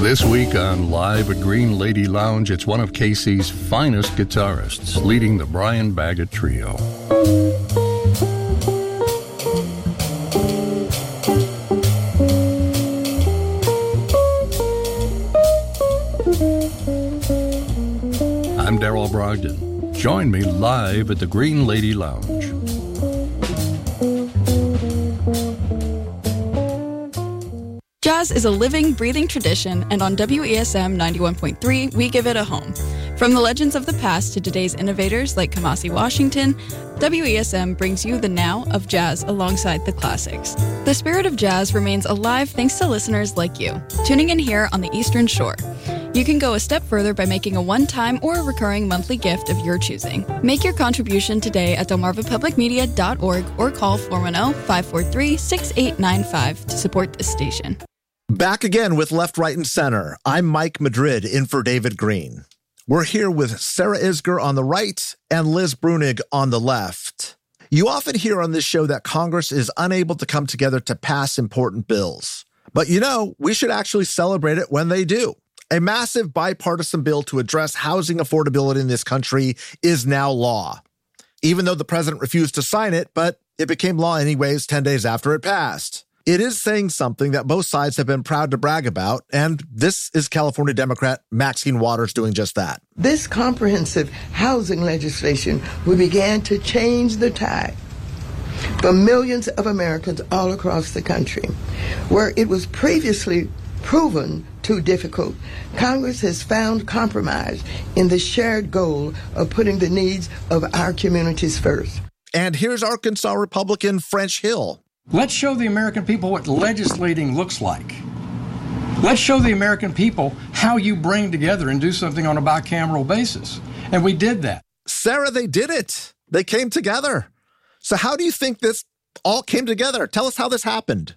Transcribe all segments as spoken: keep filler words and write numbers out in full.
This week on Live at Green Lady Lounge, it's one of K C's finest guitarists leading the Brian Baggett Trio. I'm Darryl Brogdon. Join me live at the Green Lady Lounge. Jazz is a living, breathing tradition, and on W E S M ninety-one point three, we give it a home. From the legends of the past to today's innovators like Kamasi Washington, W E S M brings you the now of jazz alongside the classics. The spirit of jazz remains alive thanks to listeners like you, tuning in here on the Eastern Shore. You can go a step further by making a one-time or a recurring monthly gift of your choosing. Make your contribution today at delmarva public media dot org or call four one zero, five four three, six eight nine five to support this station. Back again with Left, Right, and Center. I'm Mike Madrid, in for David Green. We're here with Sarah Isgur on the right and Liz Bruenig on the left. You often hear on this show that Congress is unable to come together to pass important bills. But you know, we should actually celebrate it when they do. A massive bipartisan bill to address housing affordability in this country is now law. Even though the president refused to sign it, but it became law anyways ten days after it passed. It is saying something that both sides have been proud to brag about, and this is California Democrat Maxine Waters doing just that. This comprehensive housing legislation will begin to change the tide for millions of Americans all across the country. Where it was previously proven too difficult, Congress has found compromise in the shared goal of putting the needs of our communities first. And here's Arkansas Republican French Hill. Let's show the American people what legislating looks like. Let's show the American people how you bring together and do something on a bicameral basis. And we did that. Sarah, they did it. They came together. So how do you think this all came together? Tell us how this happened.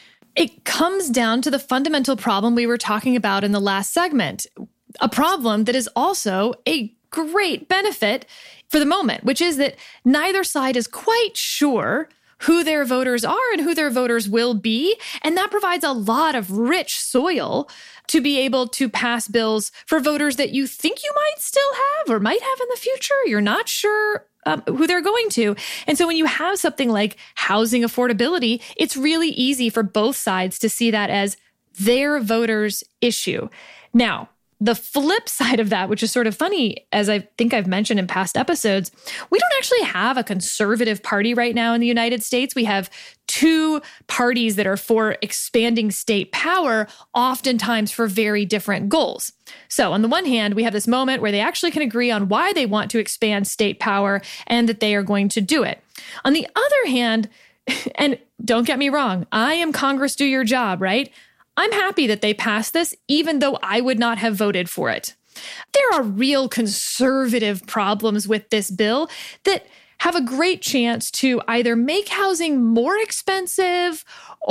It comes down to the fundamental problem we were talking about in the last segment, a problem that is also a great benefit for the moment, which is that neither side is quite sure who their voters are and who their voters will be. And that provides a lot of rich soil to be able to pass bills for voters that you think you might still have or might have in the future. You're not sure um, who they're going to. And so when you have something like housing affordability, it's really easy for both sides to see that as their voters' issue. Now, the flip side of that, which is sort of funny, as I think I've mentioned in past episodes, we don't actually have a conservative party right now in the United States. We have two parties that are for expanding state power, oftentimes for very different goals. So on the one hand, we have this moment where they actually can agree on why they want to expand state power and that they are going to do it. On the other hand, and don't get me wrong, I am Congress, do your job, right? I'm happy that they passed this, even though I would not have voted for it. There are real conservative problems with this bill that have a great chance to either make housing more expensive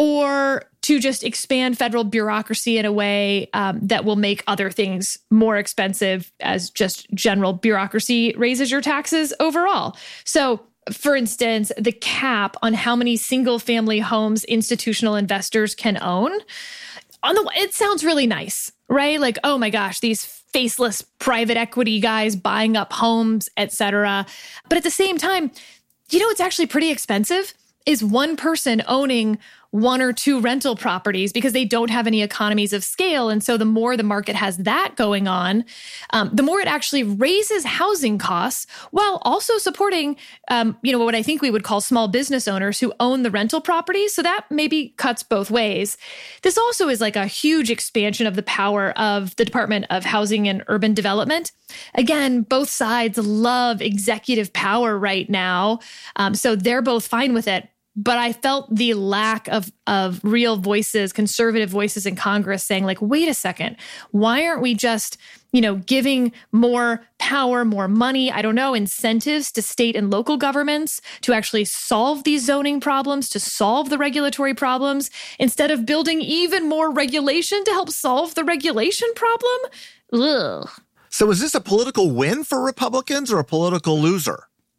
or to just expand federal bureaucracy in a way um, that will make other things more expensive, as just general bureaucracy raises your taxes overall. So, for instance, the cap on how many single-family homes institutional investors can own. On the it sounds really nice, right? Like, oh my gosh, these faceless private equity guys buying up homes, et cetera. But at the same time, you know what's actually pretty expensive is one person owning one or two rental properties because they don't have any economies of scale. And so the more the market has that going on, um, the more it actually raises housing costs while also supporting, um, you know, what I think we would call small business owners who own the rental properties. So that maybe cuts both ways. This also is like a huge expansion of the power of the Department of Housing and Urban Development. Again, both sides love executive power right now. Um, so they're both fine with it. But I felt the lack of, of real voices, conservative voices in Congress saying like, wait a second, why aren't we just, you know, giving more power, more money, I don't know, incentives to state and local governments to actually solve these zoning problems, to solve the regulatory problems, instead of building even more regulation to help solve the regulation problem? Ugh. So is this a political win for Republicans or a political loser?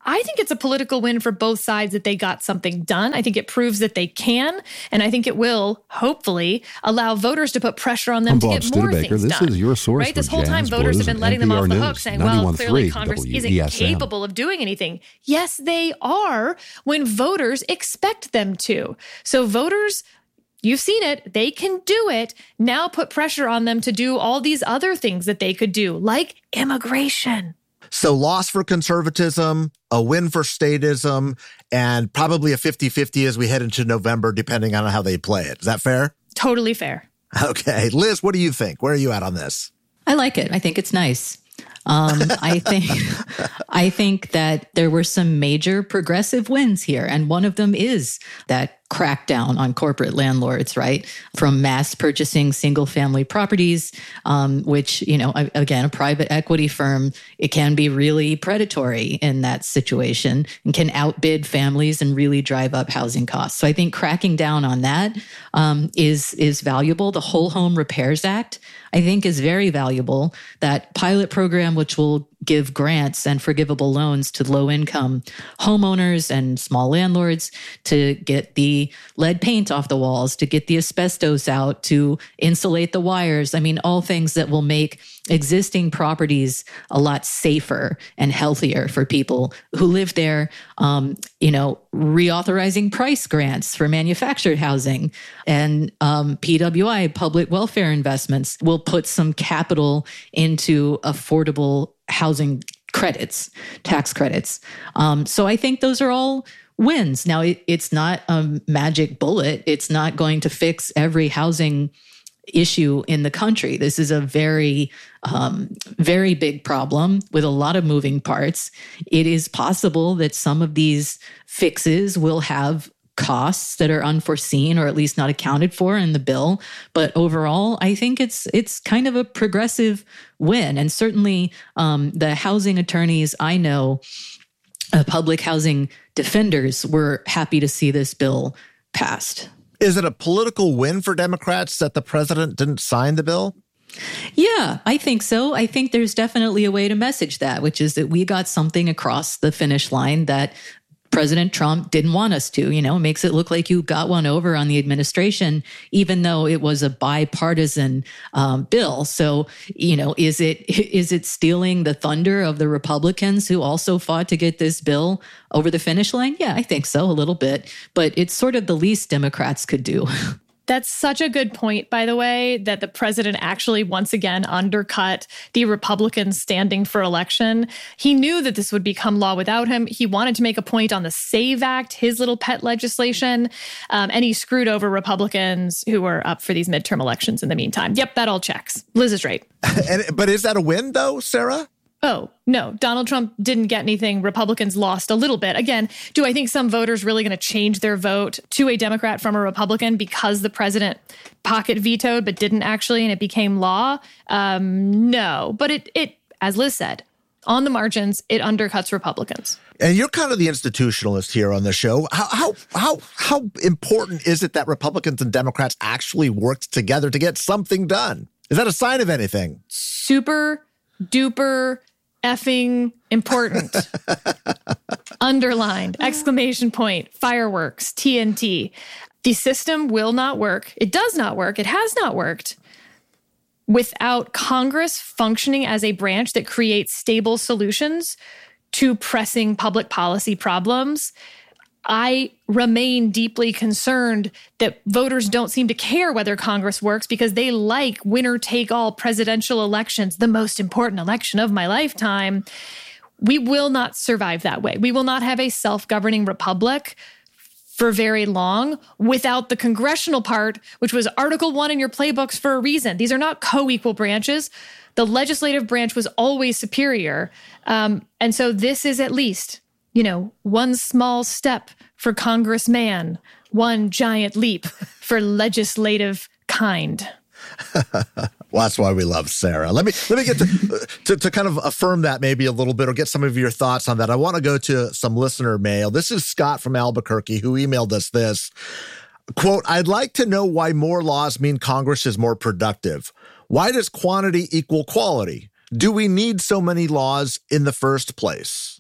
I think it's a political win for both sides that they got something done. I think it proves that they can, and I think it will, hopefully, allow voters to put pressure on them I'm to Bob get more Studebaker. things This done. is your source right? This for whole time, Jazz voters Blues have been and letting them N P R off the News, hook, saying, well, clearly Congress W E S M. isn't capable of doing anything. Yes, they are when voters expect them to. So voters, you've seen it. They can do it. Now put pressure on them to do all these other things that they could do, like immigration. So loss for conservatism, a win for statism, and probably a fifty-fifty as we head into November, depending on how they play it. Is that fair? Totally fair. Okay. Liz, what do you think? Where are you at on this? I like it. I think it's nice. Um, I think I think that there were some major progressive wins here, and one of them is that crackdown on corporate landlords, right? From mass purchasing single-family properties, um, which, you know, again, a private equity firm, it can be really predatory in that situation and can outbid families and really drive up housing costs. So I think cracking down on that um, is is valuable. The Whole Home Repairs Act, I think, is very valuable. That pilot program, which will give grants and forgivable loans to low-income homeowners and small landlords to get the lead paint off the walls, to get the asbestos out, to insulate the wires. I mean, all things that will make existing properties a lot safer and healthier for people who live there. Um, you know, reauthorizing price grants for manufactured housing and um, P W I, public welfare investments, will put some capital into affordable housing credits, tax credits. Um, so I think those are all wins. Now, it, it's not a magic bullet. It's not going to fix every housing issue in the country. This is a very, um, very big problem with a lot of moving parts. It is possible that some of these fixes will have costs that are unforeseen or at least not accounted for in the bill. But overall, I think it's it's kind of a progressive win. And certainly um, the housing attorneys I know, uh, public housing defenders, were happy to see this bill passed. Is it a political win for Democrats that the president didn't sign the bill? Yeah, I think so. I think there's definitely a way to message that, which is that we got something across the finish line that President Trump didn't want us to. You know, it makes it look like you got one over on the administration, even though it was a bipartisan um, bill. So, you know, is it is it stealing the thunder of the Republicans who also fought to get this bill over the finish line? Yeah, I think so, a little bit. But it's sort of the least Democrats could do. That's such a good point, by the way, that the president actually once again undercut the Republicans standing for election. He knew that this would become law without him. He wanted to make a point on the SAVE Act, his little pet legislation, um, and he screwed over Republicans who were up for these midterm elections in the meantime. Yep, that all checks. Liz is right. and, but is that a win, though, Sarah? Oh, no, Donald Trump didn't get anything. Republicans lost a little bit. Again, do I think some voters really going to change their vote to a Democrat from a Republican because the president pocket vetoed but didn't actually and it became law? Um, no, but it, it, as Liz said, on the margins, it undercuts Republicans. And you're kind of the institutionalist here on the show. How how how how important is it that Republicans and Democrats actually worked together to get something done? Is that a sign of anything? Super duper effing important. Underlined, exclamation point, fireworks, T N T. The system will not work. It does not work. It has not worked without Congress functioning as a branch that creates stable solutions to pressing public policy problems. I remain deeply concerned that voters don't seem to care whether Congress works because they like winner-take-all presidential elections, the most important election of my lifetime. We will not survive that way. We will not have a self-governing republic for very long without the congressional part, which was Article One in your playbooks for a reason. These are not co-equal branches. The legislative branch was always superior. Um, and so this is at least, you know, one small step for Congressman, one giant leap for legislative kind. Well, that's why we love Sarah. Let me let me get to, to to kind of affirm that maybe a little bit or get some of your thoughts on that. I want to go to some listener mail. This is Scott from Albuquerque who emailed us this. Quote, I'd like to know why more laws mean Congress is more productive. Why does quantity equal quality? Do we need so many laws in the first place?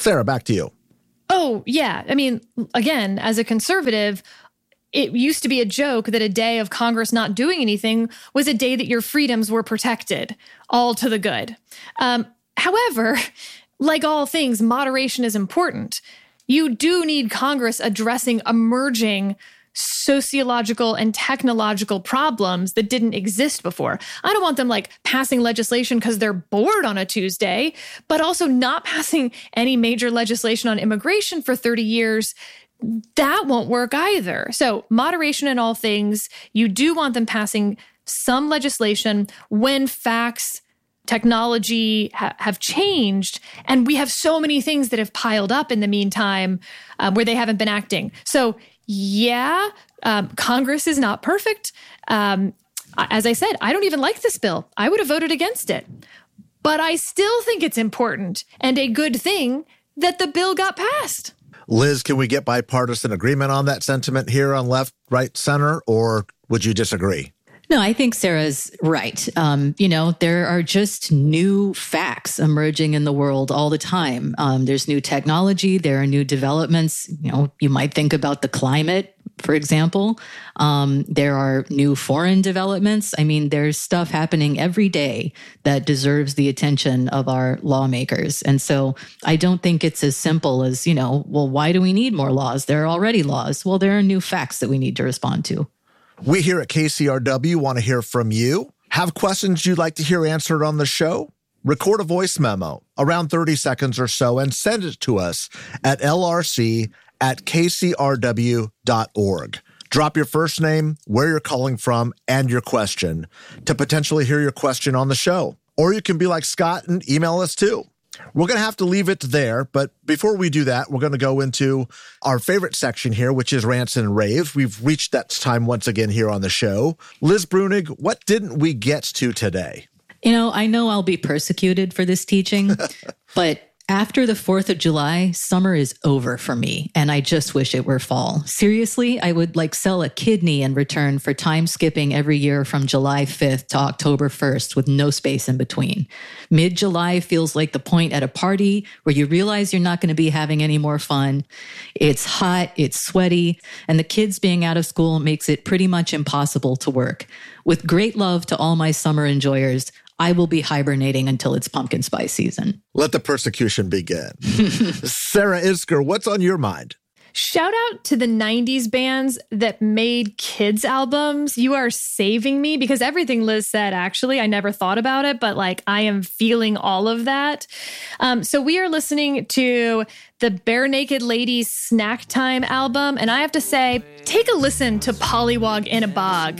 Sarah, back to you. Oh, yeah. I mean, again, as a conservative, it used to be a joke that a day of Congress not doing anything was a day that your freedoms were protected, all to the good. Um, however, like all things, moderation is important. You do need Congress addressing emerging sociological and technological problems that didn't exist before. I don't want them like passing legislation because they're bored on a Tuesday, but also not passing any major legislation on immigration for thirty years. That won't work either. So moderation in all things, you do want them passing some legislation when facts, technology ha- have changed. And we have so many things that have piled up in the meantime uh, where they haven't been acting. So yeah, um, Congress is not perfect. Um, as I said, I don't even like this bill. I would have voted against it. But I still think it's important and a good thing that the bill got passed. Liz, can we get bipartisan agreement on that sentiment here on Left, Right, Center, or would you disagree? No, I think Sarah's right. Um, you know, there are just new facts emerging in the world all the time. Um, there's new technology. There are new developments. You know, you might think about the climate, for example. Um, there are new foreign developments. I mean, there's stuff happening every day that deserves the attention of our lawmakers. And so I don't think it's as simple as, you know, well, why do we need more laws? There are already laws. Well, there are new facts that we need to respond to. We here at K C R W want to hear from you. Have questions you'd like to hear answered on the show? Record a voice memo, around thirty seconds or so, and send it to us at L R C at K C R W dot org. Drop your first name, where you're calling from, and your question to potentially hear your question on the show. Or you can be like Scott and email us too. We're going to have to leave it there, but before we do that, we're going to go into our favorite section here, which is Rants and Raves. We've reached that time once again here on the show. Liz Bruenig, what didn't we get to today? You know, I know I'll be persecuted for this teaching, but after the fourth of July, summer is over for me, and I just wish it were fall. Seriously, I would like sell a kidney in return for time skipping every year from July fifth to October first with no space in between. Mid-July feels like the point at a party where you realize you're not going to be having any more fun. It's hot, it's sweaty, and the kids being out of school makes it pretty much impossible to work. With great love to all my summer enjoyers, I will be hibernating until it's pumpkin spice season. Let the persecution begin. Sarah Isgur, what's on your mind? Shout out to the nineties bands that made kids albums. You are saving me because everything Liz said, actually, I never thought about it, but like I am feeling all of that. Um, so we are listening to the Bare Naked Ladies Snack Time album. And I have to say, take a listen to Pollywog in a Bog.